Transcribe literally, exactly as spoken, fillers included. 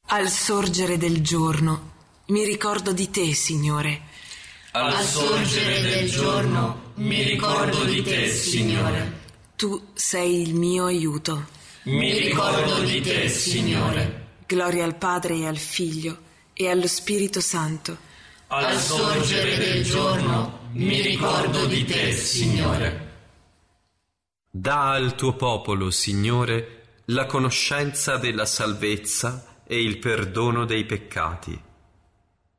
Al sorgere del giorno mi ricordo di te, Signore. Al sorgere del giorno mi ricordo di te, Signore. Tu sei il mio aiuto. Mi ricordo di te, Signore. Gloria al Padre e al Figlio e allo Spirito Santo. Al sorgere del giorno mi ricordo di te, Signore. Dà al tuo popolo, Signore, la conoscenza della salvezza e il perdono dei peccati.